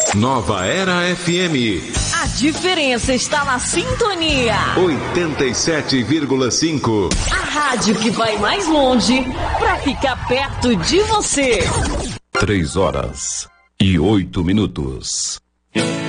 Nova Era FM. A diferença está na sintonia. 87,5. A rádio que vai mais longe para ficar perto de você. 3 horas e 8 minutos.